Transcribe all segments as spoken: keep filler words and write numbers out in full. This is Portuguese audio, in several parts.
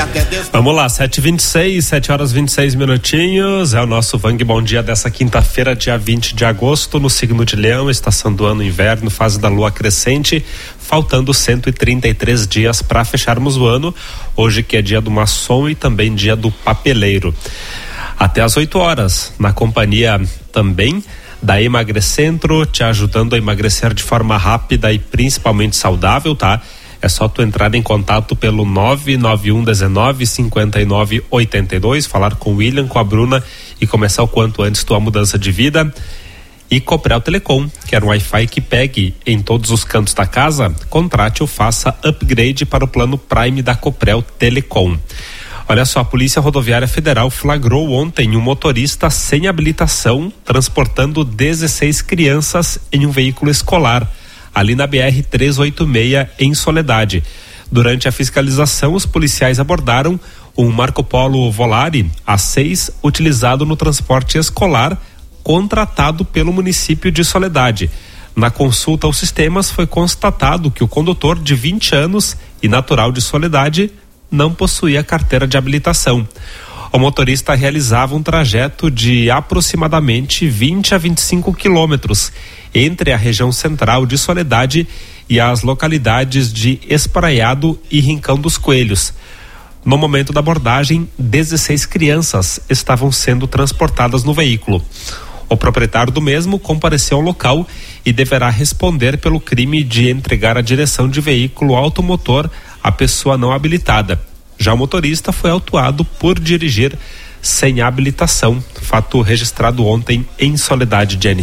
Vamos lá, sete e vinte e seis, sete horas e vinte e seis minutinhos, é o nosso Vang Bom Dia dessa quinta-feira, dia vinte de agosto, no signo de Leão, estação do ano inverno, fase da lua crescente, faltando cento e trinta e três dias para fecharmos o ano, hoje que é dia do maçom e também dia do papeleiro. Até às oito horas, na companhia também da Emagrecentro, te ajudando a emagrecer de forma rápida e principalmente saudável, tá? É só tu entrar em contato pelo nove nove um um nove cinco nove oito dois, falar com o William, com a Bruna e começar o quanto antes tua mudança de vida. E Coprel Telecom, quer um Wi-Fi que pegue em todos os cantos da casa? Contrate ou faça upgrade para o plano Prime da Coprel Telecom. Olha só, a Polícia Rodoviária Federal flagrou ontem um motorista sem habilitação transportando dezesseis crianças em um veículo escolar, ali na B R trezentos e oitenta e seis, em Soledade. Durante a fiscalização, os policiais abordaram um Marco Polo Volare A seis utilizado no transporte escolar, contratado pelo município de Soledade. Na consulta aos sistemas, foi constatado que o condutor, de vinte anos e natural de Soledade, não possuía carteira de habilitação. O motorista realizava um trajeto de aproximadamente vinte a vinte e cinco quilômetros entre a região central de Soledade e as localidades de Espraiado e Rincão dos Coelhos. No momento da abordagem, dezesseis crianças estavam sendo transportadas no veículo. O proprietário do mesmo compareceu ao local e deverá responder pelo crime de entregar a direção de veículo automotor à pessoa não habilitada. Já o motorista foi autuado por dirigir sem habilitação, fato registrado ontem em Soledade, Jenny.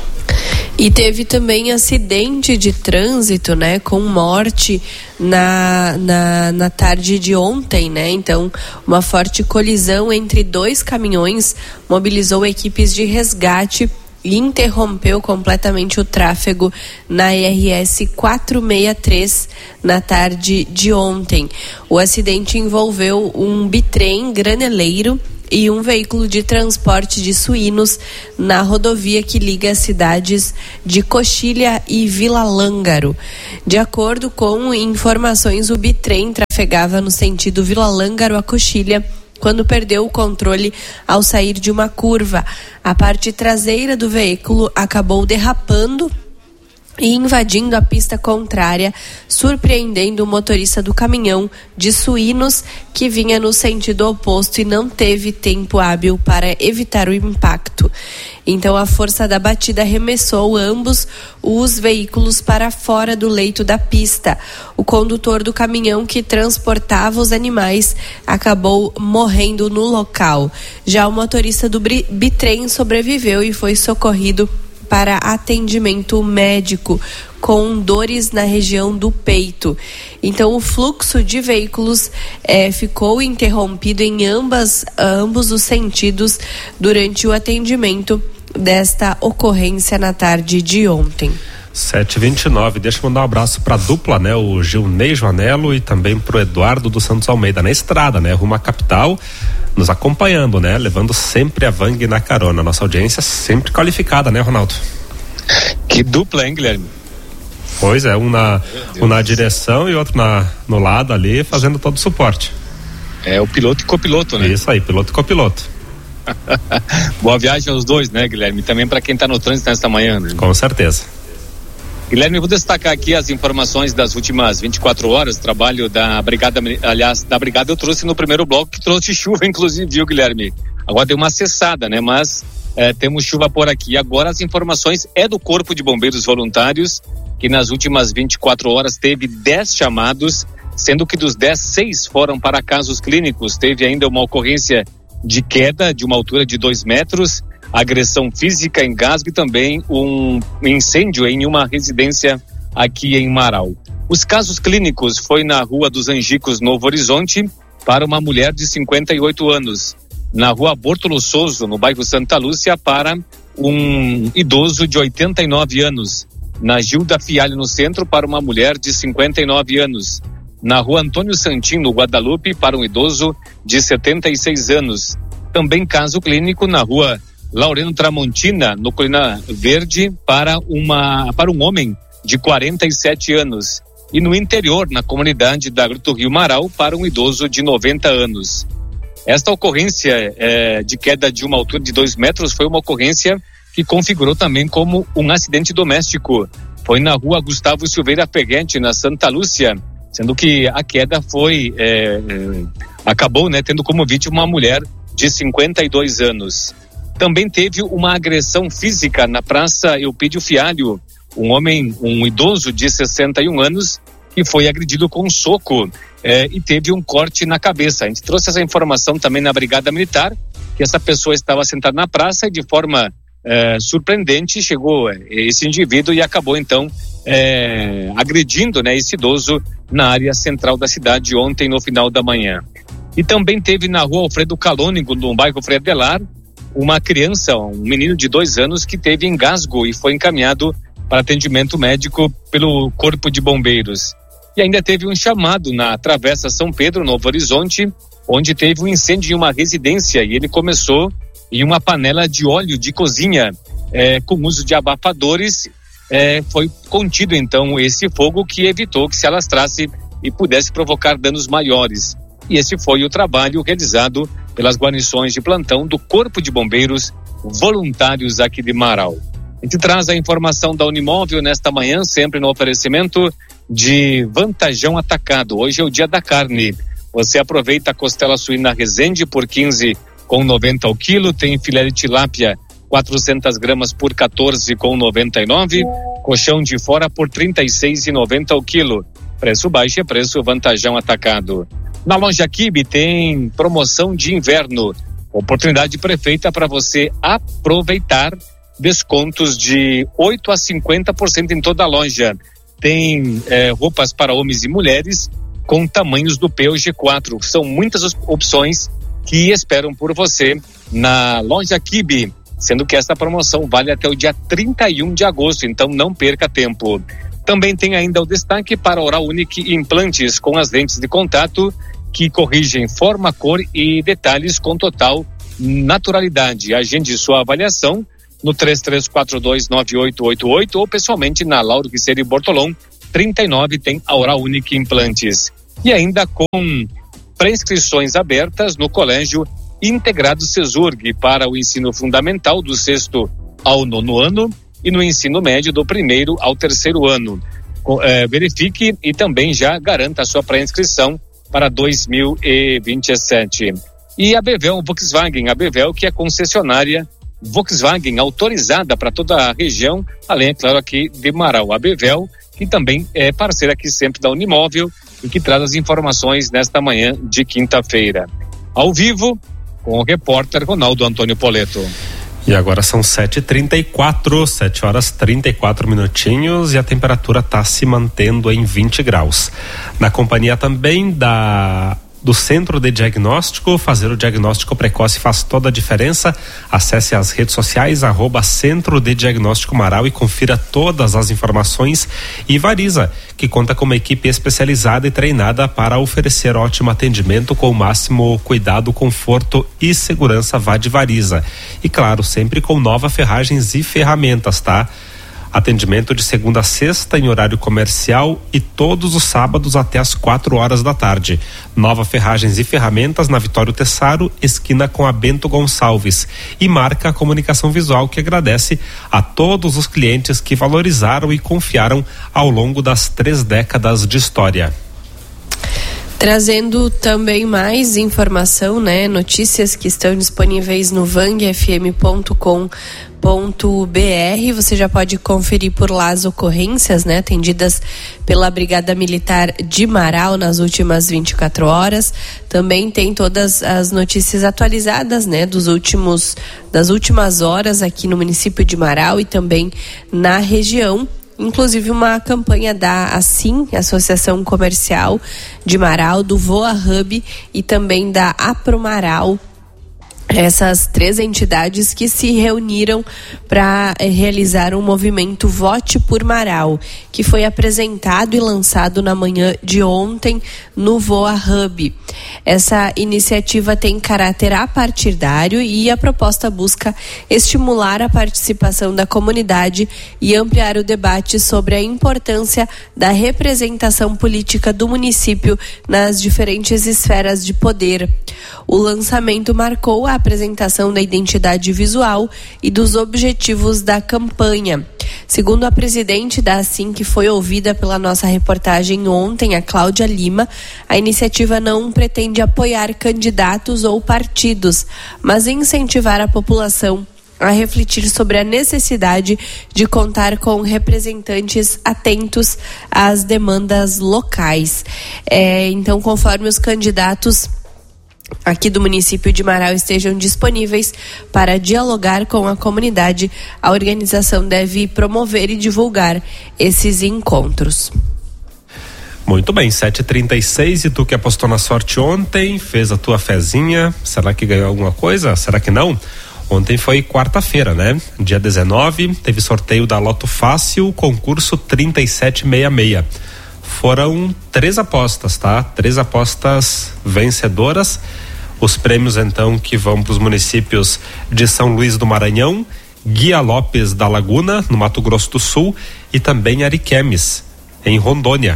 E teve também acidente de trânsito, né, com morte na, na, na tarde de ontem, né? Então, uma forte colisão entre dois caminhões mobilizou equipes de resgate e interrompeu completamente o tráfego na R S quatrocentos e sessenta e três na tarde de ontem. O acidente envolveu um bitrem graneleiro e um veículo de transporte de suínos na rodovia que liga as cidades de Coxilha e Vila Lângaro. De acordo com informações, o bitrem trafegava no sentido Vila Lângaro a Coxilha quando perdeu o controle ao sair de uma curva. A parte traseira do veículo acabou derrapando e invadindo a pista contrária, surpreendendo o motorista do caminhão de suínos que vinha no sentido oposto e não teve tempo hábil para evitar o impacto. Então a força da batida arremessou ambos os veículos para fora do leito da pista. O condutor do caminhão que transportava os animais acabou morrendo no local. Já o motorista do bitrem sobreviveu e foi socorrido para atendimento médico com dores na região do peito. Então o fluxo de veículos eh, ficou interrompido em ambas, ambos os sentidos durante o atendimento desta ocorrência na tarde de ontem. sete e vinte e nove, deixa eu mandar um abraço pra dupla, né? O Gilney Joanello e também pro Eduardo dos Santos Almeida, na estrada, né? Rumo à capital, nos acompanhando, né? Levando sempre a Vang na carona. Nossa audiência sempre qualificada, né, Ronaldo? Que dupla, hein, Guilherme? Pois é, um na, um na direção e outro na, no lado ali, fazendo todo o suporte. É o piloto e copiloto, né? Isso aí, piloto e copiloto. Boa viagem aos dois, né, Guilherme? E também para quem tá no trânsito nesta manhã, né? Com certeza. Guilherme, eu vou destacar aqui as informações das últimas vinte e quatro horas, trabalho da Brigada, aliás, da Brigada eu trouxe no primeiro bloco, que trouxe chuva, inclusive, viu, Guilherme? Agora deu uma cessada, né, mas é, temos chuva por aqui. Agora as informações é do Corpo de Bombeiros Voluntários, que nas últimas vinte e quatro horas teve dez chamados, sendo que dos dez, seis foram para casos clínicos. Teve ainda uma ocorrência de queda de uma altura de dois metros, agressão física, engasgo e também um incêndio em uma residência aqui em Marau. Os casos clínicos foi na Rua dos Angicos, Novo Horizonte, para uma mulher de cinquenta e oito anos. Na Rua Bortolo Souza, no bairro Santa Lúcia, para um idoso de oitenta e nove anos. Na Gilda Fialho, no centro, para uma mulher de cinquenta e nove anos. Na Rua Antônio Santin, no Guadalupe, para um idoso de setenta e seis anos. Também caso clínico na Rua Laureno Tramontina, no Colina Verde, para, uma, para um homem de quarenta e sete anos. e no interior, na comunidade da Gruta do Rio Marau, para um idoso de noventa anos. Esta ocorrência é, de queda de uma altura de dois metros foi uma ocorrência que configurou também como um acidente doméstico. Foi na rua Gustavo Silveira Peguete, na Santa Lúcia, sendo que a queda foi, é, é, acabou, né, tendo como vítima uma mulher de cinquenta e dois anos. Também teve uma agressão física na Praça Eupídio Fialho. Um homem, um idoso de sessenta e um anos, que foi agredido com um soco eh, e teve um corte na cabeça. A gente trouxe essa informação também na Brigada Militar, que essa pessoa estava sentada na praça e de forma eh, surpreendente chegou eh, esse indivíduo e acabou então eh, agredindo, né, esse idoso na área central da cidade ontem no final da manhã. E também teve na rua Alfredo Calônigo, no bairro Frei Adelar, uma criança, um menino de dois anos que teve engasgo e foi encaminhado para atendimento médico pelo Corpo de Bombeiros. E ainda teve um chamado na Travessa São Pedro, Novo Horizonte, onde teve um incêndio em uma residência e ele começou em uma panela de óleo de cozinha, é, com uso de abafadores. É, foi contido então esse fogo que evitou que se alastrasse e pudesse provocar danos maiores. E esse foi o trabalho realizado pelas guarnições de plantão do Corpo de Bombeiros voluntários aqui de Marau. A gente traz a informação da Unimóvel nesta manhã, sempre no oferecimento de Vantajão Atacado. Hoje é o dia da carne. Você aproveita a costela suína Resende por quinze reais e noventa centavos ao quilo. Tem filé de tilápia quatrocentas gramas por quatorze reais e noventa e nove centavos. Colchão de fora por trinta e seis reais e noventa centavos ao quilo. Preço baixo é preço Vantajão Atacado. Na loja Kibe tem promoção de inverno. Oportunidade perfeita para você aproveitar descontos de oito a cinquenta por cento em toda a loja. Tem eh, roupas para homens e mulheres com tamanhos do P O G quatro. São muitas opções que esperam por você na loja Kibe, sendo que essa promoção vale até o dia trinta e um de agosto, então não perca tempo. Também tem ainda o destaque para Oral Unique Implantes com as lentes de contato que corrigem forma, cor e detalhes com total naturalidade. Agende sua avaliação no três três quatro dois nove oito oito oito ou pessoalmente na Lauro Quiceri Bortolom trinta e nove tem a Oral Unique Implantes. E ainda com pré-inscrições abertas no Colégio Integrado Cesurg para o ensino fundamental do sexto ao nono ano e no ensino médio do primeiro ao terceiro ano. É, verifique e também já garanta a sua pré-inscrição para dois mil e vinte e sete. E a Bevel Volkswagen, a Bevel que é concessionária Volkswagen autorizada para toda a região, além, é claro, aqui de Marau. A Bevel, que também é parceira aqui sempre da Unimóvel e que traz as informações nesta manhã de quinta-feira. Ao vivo, com o repórter Ronaldo Antônio Poleto. E agora são sete e trinta e quatro, sete horas e trinta e quatro minutinhos e a temperatura está se mantendo em vinte graus. Na companhia também da do Centro de Diagnóstico, fazer o diagnóstico precoce faz toda a diferença. Acesse as redes sociais, arroba Centro de Diagnóstico Marau e confira todas as informações. E Variza, que conta com uma equipe especializada e treinada para oferecer ótimo atendimento com o máximo cuidado, conforto e segurança. Vá de Variza. E claro, sempre com Nova Ferragens e Ferramentas, tá? Atendimento de segunda a sexta em horário comercial e todos os sábados até as quatro horas da tarde. Nova Ferragens e Ferramentas na Vitório Tessaro, esquina com a Bento Gonçalves. E Marca a Comunicação Visual, que agradece a todos os clientes que valorizaram e confiaram ao longo das três décadas de história. Trazendo também mais informação, né? Notícias que estão disponíveis no vang f m ponto com ponto b r. Você já pode conferir por lá as ocorrências, né? Atendidas pela Brigada Militar de Marau nas últimas vinte e quatro horas. Também tem todas as notícias atualizadas, né? Dos últimos, das últimas horas aqui no município de Marau e também na região. Inclusive uma campanha da ASSIM, Associação Comercial de Marau, do Voa Hub e também da Apromarau, essas três entidades que se reuniram para eh, realizar um movimento Vote por Marau, que foi apresentado e lançado na manhã de ontem no Voa Hub. Essa iniciativa tem caráter apartidário e a proposta busca estimular a participação da comunidade e ampliar o debate sobre a importância da representação política do município nas diferentes esferas de poder. O lançamento marcou a apresentação da identidade visual e dos objetivos da campanha. Segundo a presidente da Assim, que foi ouvida pela nossa reportagem ontem, a Cláudia Lima, a iniciativa não pretende apoiar candidatos ou partidos, mas incentivar a população a refletir sobre a necessidade de contar com representantes atentos às demandas locais. É, então, conforme os candidatos aqui do município de Marau estejam disponíveis para dialogar com a comunidade, a organização deve promover e divulgar esses encontros. Muito bem, sete e trinta e seis, e tu que apostou na sorte ontem, fez a tua fezinha, será que ganhou alguma coisa? Será que não? Ontem foi quarta-feira, né? Dia dezenove, teve sorteio da Loto Fácil, concurso trinta e sete sessenta e seis. Foram três apostas, tá? Três apostas vencedoras. Os prêmios, então, que vão para os municípios de São Luís do Maranhão, Guia Lopes da Laguna, no Mato Grosso do Sul, e também Ariquemes, em Rondônia.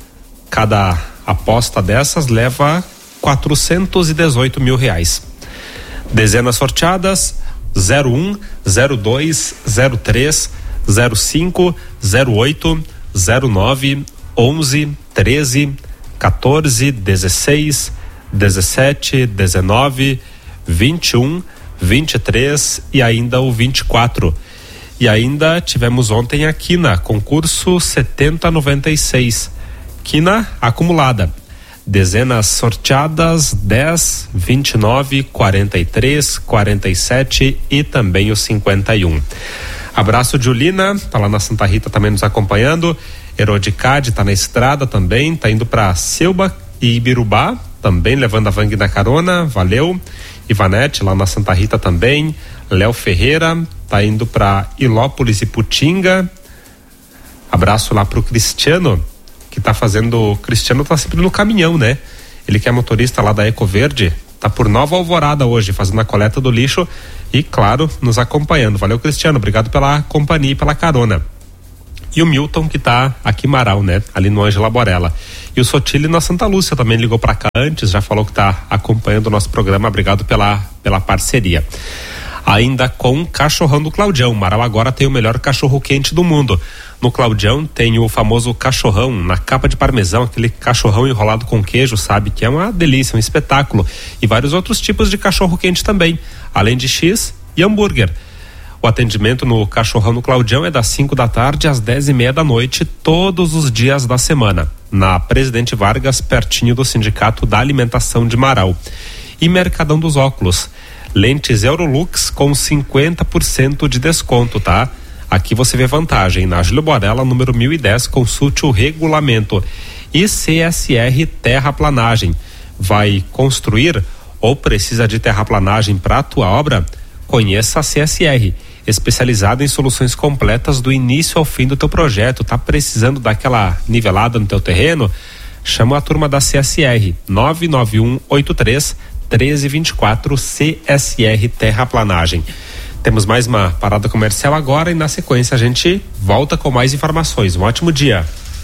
Cada aposta dessas leva quatrocentos e dezoito mil reais. Dezenas sorteadas: zero um, zero dois, zero três, zero cinco, zero oito, zero nove, onze, treze, quatorze, dezesseis, dezessete, dezenove, vinte e um, vinte e três e ainda o vinte e quatro. E ainda tivemos ontem a quina, concurso setenta noventa e seis. Quina acumulada. Dezenas sorteadas: dez, vinte e nove, quarenta e três, quarenta e sete e também o cinquenta e um. Abraço, Julina, tá lá na Santa Rita também nos acompanhando. Herodicade tá na estrada também, tá indo para Selba e Ibirubá, também levando a Vang na carona, valeu. Ivanete lá na Santa Rita também. Léo Ferreira tá indo para Ilópolis e Putinga. Abraço lá pro Cristiano, que tá fazendo, o Cristiano tá sempre no caminhão, né? Ele que é motorista lá da Ecoverde, tá por Nova Alvorada hoje, fazendo a coleta do lixo e, claro, nos acompanhando. Valeu, Cristiano, obrigado pela companhia e pela carona. E o Milton, que tá aqui em Marau, né? Ali no Ângela Borella. E o Sotile na Santa Lúcia também ligou para cá antes, já falou que tá acompanhando o nosso programa. Obrigado pela, pela parceria. Ainda com Cachorrão do Claudião. Marau agora tem o melhor cachorro quente do mundo. No Claudião tem o famoso cachorrão na capa de parmesão, aquele cachorrão enrolado com queijo, sabe? Que é uma delícia, um espetáculo. E vários outros tipos de cachorro quente também, além de X e hambúrguer. O atendimento no Cachorrão no Claudião é das cinco da tarde às dez e meia da noite, todos os dias da semana, na Presidente Vargas, pertinho do Sindicato da Alimentação de Marau. E Mercadão dos Óculos, lentes Eurolux com cinquenta por cento de desconto, tá? Aqui você vê vantagem. Na Júlio Borella, número mil e dez, consulte o regulamento. E C S R Terraplanagem. Vai construir ou precisa de terraplanagem para a tua obra? Conheça a C S R, especializada em soluções completas do início ao fim do teu projeto. Tá precisando daquela nivelada no teu terreno? Chama a turma da C S R, nove nove um oito três, um três dois quatro, C S R Terraplanagem. Temos mais uma parada comercial agora e na sequência a gente volta com mais informações. Um ótimo dia.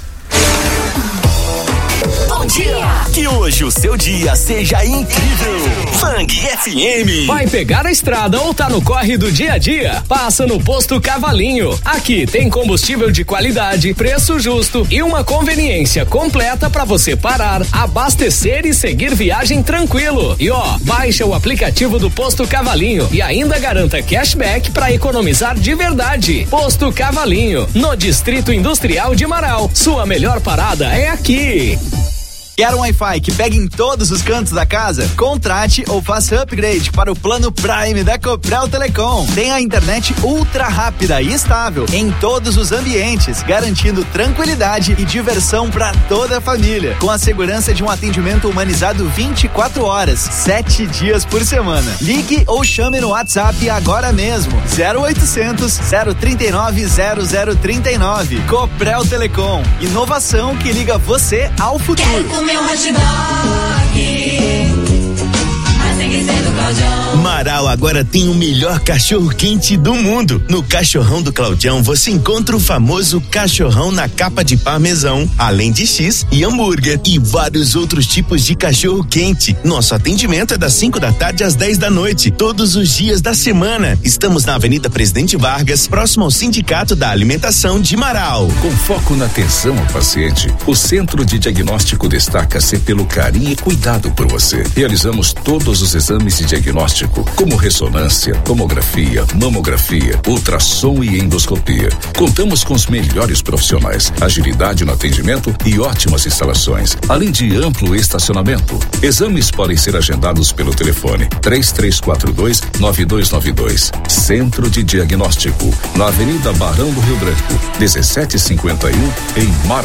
Bom dia! Que hoje o seu dia seja incrível. Vang F M. Vai pegar a estrada ou tá no corre do dia a dia? Passa no Posto Cavalinho. Aqui tem combustível de qualidade, preço justo e uma conveniência completa para você parar, abastecer e seguir viagem tranquilo. E ó, baixa o aplicativo do Posto Cavalinho e ainda garanta cashback para economizar de verdade. Posto Cavalinho, no Distrito Industrial de Marau. Sua melhor parada é aqui. Quer um Wi-Fi que pegue em todos os cantos da casa? Contrate ou faça upgrade para o plano Prime da Copel Telecom. Tem a internet ultra rápida e estável em todos os ambientes, garantindo tranquilidade e diversão para toda a família, com a segurança de um atendimento humanizado vinte e quatro horas, sete dias por semana. Ligue ou chame no WhatsApp agora mesmo. zero oitocentos, zero trinta e nove, zero zero trinta e nove. Copel Telecom. Inovação que liga você ao futuro. Quero comer um hot dog, mas tem que ser do Claudião. Marau agora tem o melhor cachorro quente do mundo. No Cachorrão do Claudião você encontra o famoso cachorrão na capa de parmesão, além de X e hambúrguer e vários outros tipos de cachorro quente. Nosso atendimento é das cinco da tarde às dez da noite, todos os dias da semana. Estamos na Avenida Presidente Vargas, próximo ao Sindicato da Alimentação de Marau. Com foco na atenção ao paciente, o Centro de Diagnóstico destaca-se pelo carinho e cuidado por você. Realizamos todos os exames de diagnóstico, como ressonância, tomografia, mamografia, ultrassom e endoscopia. Contamos com os melhores profissionais, agilidade no atendimento e ótimas instalações, além de amplo estacionamento. Exames podem ser agendados pelo telefone três três quatro dois, nove dois nove dois. Centro de Diagnóstico, na Avenida Barão do Rio Branco, dezessete cinquenta e um, em Marau.